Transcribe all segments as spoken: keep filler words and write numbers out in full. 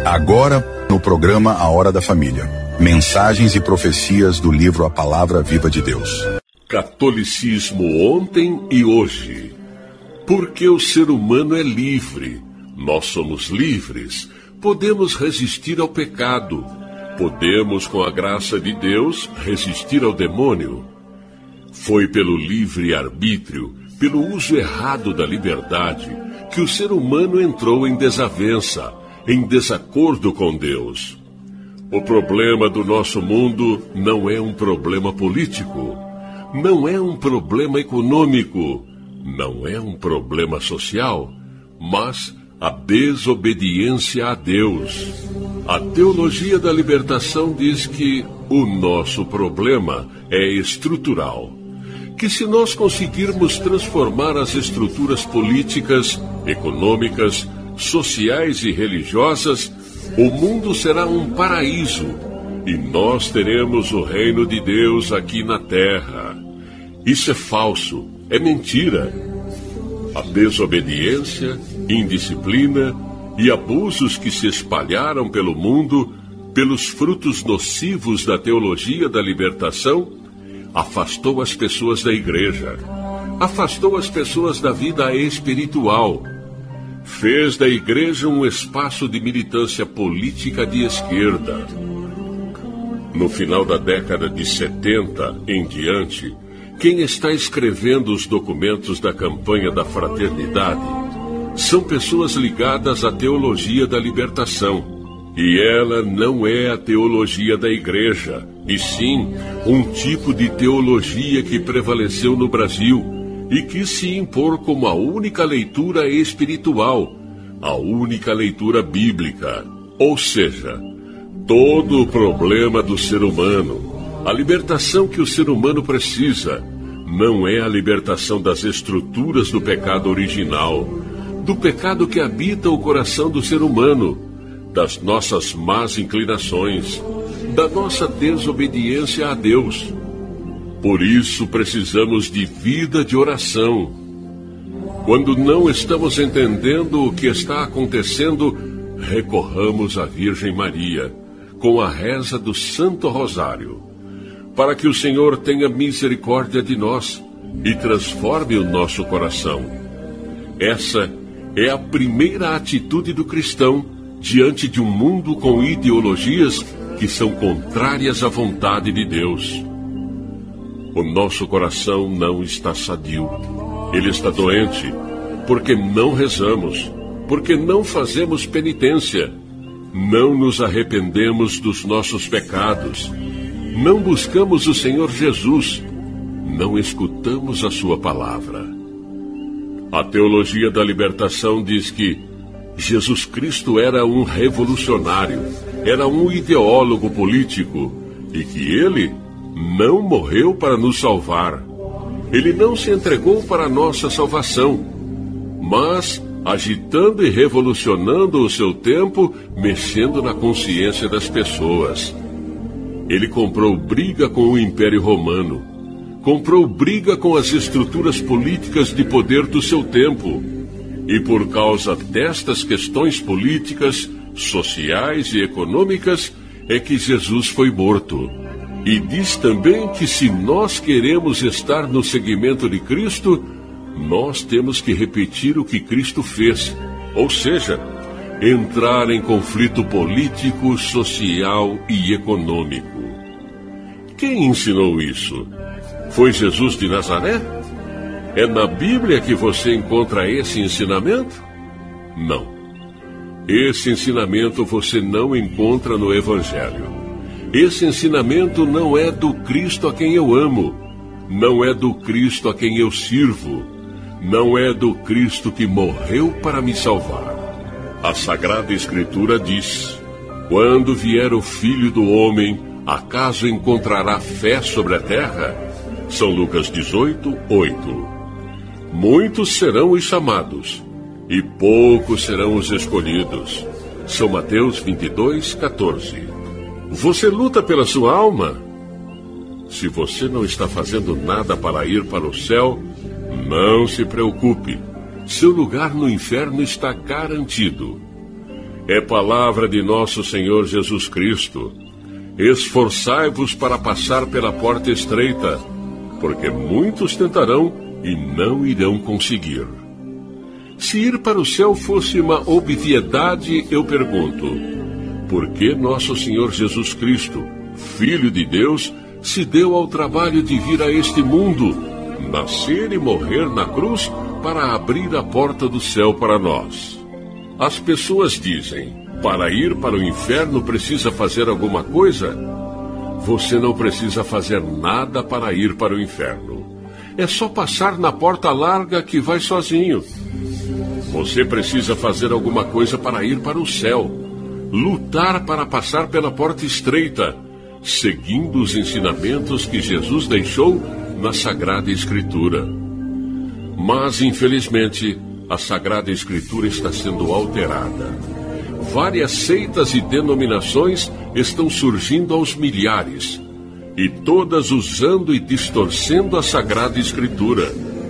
Agora, no programa A Hora da Família. Mensagens e profecias do livro A Palavra Viva de Deus. Catolicismo ontem e hoje. Porque o ser humano é livre. Nós somos livres. Podemos resistir ao pecado. Podemos, com a graça de Deus, resistir ao demônio. Foi pelo livre-arbítrio, pelo uso errado da liberdade, que o ser humano entrou em desavença, em desacordo com Deus. O problema do nosso mundo não é um problema político, não é um problema econômico, não é um problema social, mas a desobediência a Deus. A teologia da libertação diz que o nosso problema é estrutural, que se nós conseguirmos transformar as estruturas políticas, econômicas, sociais e religiosas, o mundo será um paraíso e nós teremos o reino de Deus aqui na terra. Isso é falso, é mentira. A desobediência, indisciplina e abusos que se espalharam pelo mundo, pelos frutos nocivos da teologia da libertação, afastou as pessoas da igreja, afastou as pessoas da vida espiritual, fez da igreja um espaço de militância política de esquerda. No final da década de setenta em diante, quem está escrevendo os documentos da campanha da fraternidade são pessoas ligadas à teologia da libertação. E ela não é a teologia da igreja, e sim um tipo de teologia que prevaleceu no Brasil e quis se impor como a única leitura espiritual, a única leitura bíblica. Ou seja, todo o problema do ser humano, a libertação que o ser humano precisa, não é a libertação das estruturas do pecado original, do pecado que habita o coração do ser humano, das nossas más inclinações, da nossa desobediência a Deus. Por isso precisamos de vida de oração. Quando não estamos entendendo o que está acontecendo, recorramos à Virgem Maria, com a reza do Santo Rosário, para que o Senhor tenha misericórdia de nós e transforme o nosso coração. Essa é a primeira atitude do cristão diante de um mundo com ideologias que são contrárias à vontade de Deus. O nosso coração não está sadio. Ele está doente porque não rezamos, porque não fazemos penitência, não nos arrependemos dos nossos pecados, não buscamos o Senhor Jesus, não escutamos a sua palavra. A teologia da libertação diz que Jesus Cristo era um revolucionário, era um ideólogo político e que ele não morreu para nos salvar. Ele não se entregou para a nossa salvação, mas agitando e revolucionando o seu tempo, mexendo na consciência das pessoas. Ele comprou briga com o Império Romano, comprou briga com as estruturas políticas de poder do seu tempo. E por causa destas questões políticas, sociais e econômicas, é que Jesus foi morto. E diz também que se nós queremos estar no seguimento de Cristo, nós temos que repetir o que Cristo fez, ou seja, entrar em conflito político, social e econômico. Quem ensinou isso? Foi Jesus de Nazaré? É na Bíblia que você encontra esse ensinamento? Não. Esse ensinamento você não encontra no Evangelho. Esse ensinamento não é do Cristo a quem eu amo, não é do Cristo a quem eu sirvo, não é do Cristo que morreu para me salvar. A Sagrada Escritura diz: quando vier o Filho do Homem, acaso encontrará fé sobre a terra? São Lucas dezoito, oito. Muitos serão os chamados, e poucos serão os escolhidos. São Mateus vinte e dois, quatorze. Você luta pela sua alma? Se você não está fazendo nada para ir para o céu, não se preocupe. Seu lugar no inferno está garantido. É palavra de nosso Senhor Jesus Cristo. Esforçai-vos para passar pela porta estreita, porque muitos tentarão e não irão conseguir. Se ir para o céu fosse uma obviedade, eu pergunto, por que nosso Senhor Jesus Cristo, Filho de Deus, se deu ao trabalho de vir a este mundo, nascer e morrer na cruz para abrir a porta do céu para nós? As pessoas dizem, para ir para o inferno precisa fazer alguma coisa? Você não precisa fazer nada para ir para o inferno. É só passar na porta larga que vai sozinho. Você precisa fazer alguma coisa para ir para o céu. Lutar para passar pela porta estreita, seguindo os ensinamentos que Jesus deixou na Sagrada Escritura. Mas, infelizmente, a Sagrada Escritura está sendo alterada. Várias seitas e denominações estão surgindo aos milhares, e todas usando e distorcendo a Sagrada Escritura.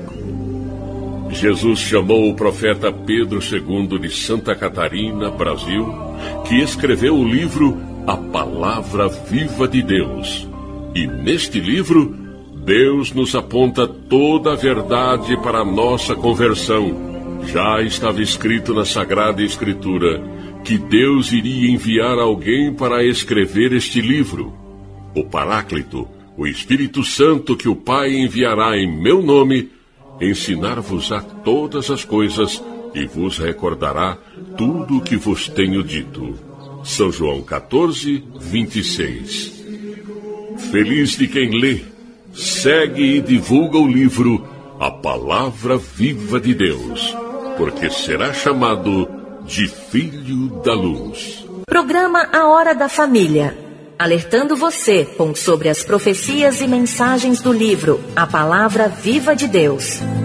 Jesus chamou o profeta Pedro segundo de Santa Catarina, Brasil, que escreveu o livro A Palavra Viva de Deus. E neste livro, Deus nos aponta toda a verdade para a nossa conversão. Já estava escrito na Sagrada Escritura que Deus iria enviar alguém para escrever este livro. O Paráclito, o Espírito Santo que o Pai enviará em meu nome, ensinar-vos-á todas as coisas e vos recordará tudo o que vos tenho dito. São João quatorze, vinte e seis. Feliz de quem lê, segue e divulga o livro A Palavra Viva de Deus, porque será chamado de Filho da Luz. Programa A Hora da Família, alertando você sobre as profecias e mensagens do livro A Palavra Viva de Deus.